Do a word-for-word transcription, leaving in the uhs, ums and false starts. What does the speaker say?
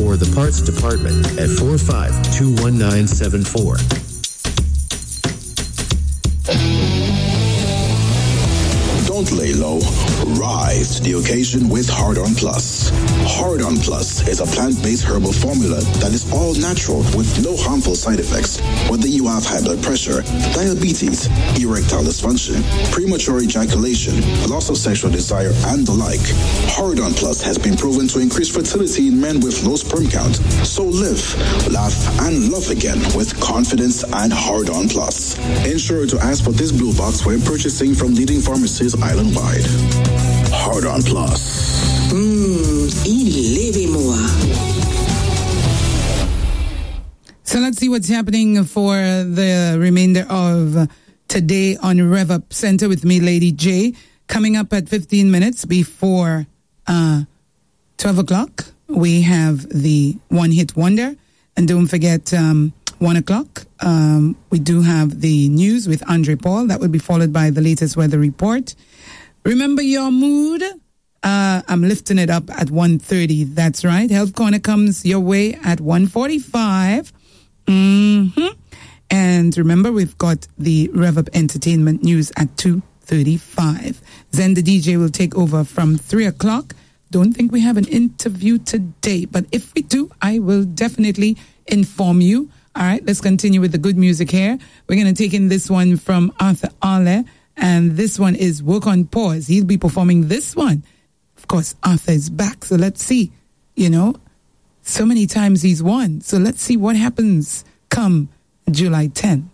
or the parts department at four five two one nine seven four. Don't lay low. Rise to the occasion with Hard On Plus. Hard On Plus is a plant-based herbal formula that is all natural with no harmful side effects. Whether you have high blood pressure, diabetes, erectile dysfunction, premature ejaculation, loss of sexual desire, and the like, Hard On Plus has been proven to increase fertility in men with low sperm count. So live, laugh, and love again with confidence and Hard On Plus. Ensure to ask for this blue box when purchasing from leading pharmacies island-wide. Hard On Plus. Mmm, illévez-moi. So let's see what's happening for the remainder of today on Rev Up Center with me, Lady J. Coming up at fifteen minutes before uh, twelve o'clock, we have the One Hit Wonder. And don't forget, um, one o'clock, um, we do have the news with Andre Paul. That will be followed by the latest weather report. Remember your mood. Uh, I'm lifting it up at one thirty. That's right. Health Corner comes your way at one forty-five. Mm-hmm. And remember, we've got the Rev Up Entertainment News at two thirty-five. Zen the D J will take over from three o'clock. Don't think we have an interview today, but if we do, I will definitely inform you. All right, let's continue with the good music here. We're going to take in this one from Arthur Ale, and this one is Work on Pause. He'll be performing this one. Of course, Arthur is back, so let's see. You know, so many times he's won, so let's see what happens come July tenth.